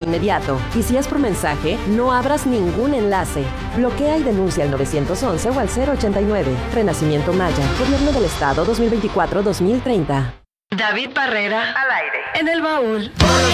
inmediato. Y si es por mensaje, no abras ningún enlace. Bloquea y denuncia al 911 o al 089. Renacimiento Maya. Gobierno del Estado 2024-2030. David Barrera al aire. En el baúl de los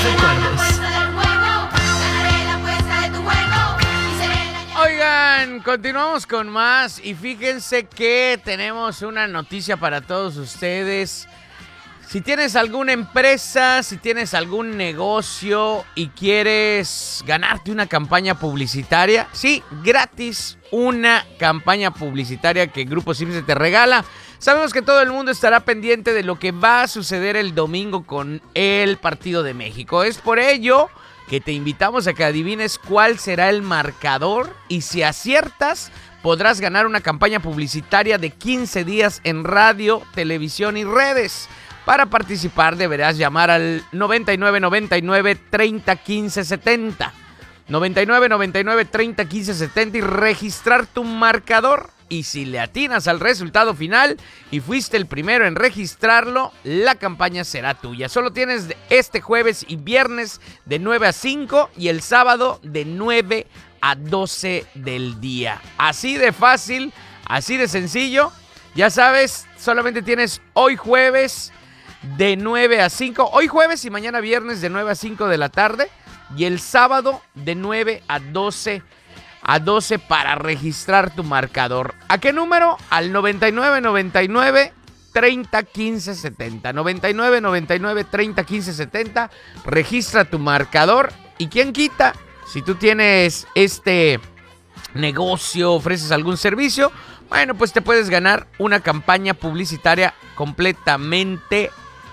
recuerdos. Oigan, continuamos con más y fíjense que tenemos una noticia para todos ustedes. Si tienes alguna empresa, si tienes algún negocio y quieres ganarte una campaña publicitaria, sí, gratis, una campaña publicitaria que Grupo Cimse te regala. Sabemos que todo el mundo estará pendiente de lo que va a suceder el domingo con el partido de México. Es por ello que te invitamos a que adivines cuál será el marcador y si aciertas, podrás ganar una campaña publicitaria de 15 días en radio, televisión y redes. Para participar deberás llamar al 99 99 30 15 70. 99 99 30 15 70 y registrar tu marcador. Y si le atinas al resultado final y fuiste el primero en registrarlo, la campaña será tuya. Solo tienes este jueves y viernes de 9 a 5 y el sábado de 9 a 12 del día. Así de fácil, así de sencillo. Ya sabes, solamente tienes hoy jueves de 9 a 5. Hoy jueves y mañana viernes de 9 a 5 de la tarde. Y el sábado de 9 a 12 para registrar tu marcador. ¿A qué número? Al 99 99 30 15 70. 99 99 30 15 70. Registra tu marcador. ¿Y quién quita? Si tú tienes este negocio, ofreces algún servicio, bueno, pues te puedes ganar una campaña publicitaria completamente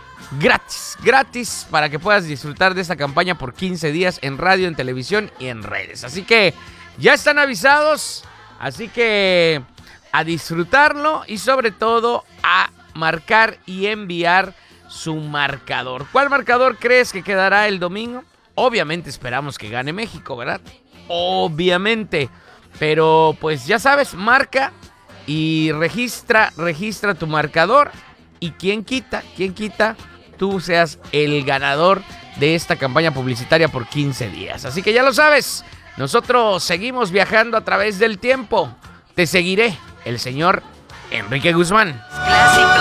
gratis para que puedas disfrutar de esta campaña por 15 días en radio, en televisión y en redes. Así que ya están avisados, así que a disfrutarlo y sobre todo a marcar y enviar su marcador. ¿Cuál marcador crees que quedará el domingo? Obviamente esperamos que gane México, ¿verdad? Obviamente, pero pues ya sabes, marca y registra tu marcador y quién quita tú seas el ganador de esta campaña publicitaria por 15 días. Así que ya lo sabes, nosotros seguimos viajando a través del tiempo. Te seguiré, el señor Enrique Guzmán. Clásico.